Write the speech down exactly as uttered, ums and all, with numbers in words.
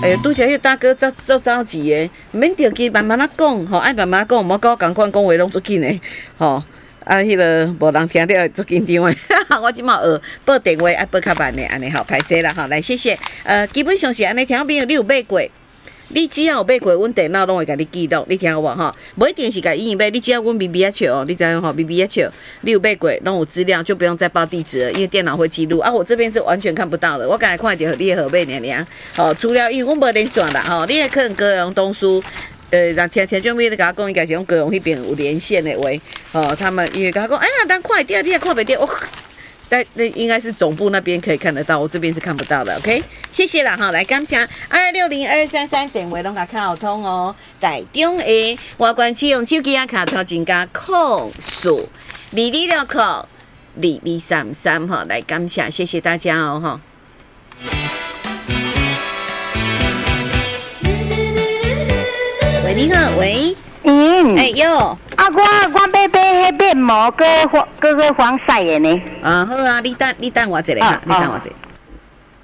哎，拄则迄大哥走走着急的，免着急，慢慢啊讲，吼，爱慢慢讲，莫甲我共款讲话拢足紧的，吼。啊，迄、那个无人听到足紧张的，我即马学报电话爱报较慢的，安尼好，歹势啦吼，来谢谢。呃，基本上是安尼，听朋友你有买过，你只要有买过，阮电脑拢会甲你记录，你听有无吼？无一定是甲伊买，你只要阮 B B 啊笑哦，你知影吼 ？B B 啊笑，你有买过，拢有资料，就不用再报地址了，因为电脑会记录。啊，我这边是完全看不到的，我刚才看到你的号码尔尔。吼，除了因为阮无连线啦，吼，你也可能高雄东书。呃，那听听众朋友咧，甲我讲，应该是用高雄迄边有连线的话，哦，他们因为甲我讲，哎呀，咱看得到，你也看不到，哦，但那应该是总部那边可以看得到，我这边是看不到的 ，OK， 谢谢啦哈，来感谢二六零二三三电话拢甲看好通哦，台中的外观启用手机啊卡头增加控数二二六扣二二三三哈，来感谢，谢谢大家哦哈。喂，你好，喂， 嗯， 哎哟， 啊，我我买买迄面膜，搁搁搁防晒的呢。 啊，好啊，你等你等我一下哈，你等我一下。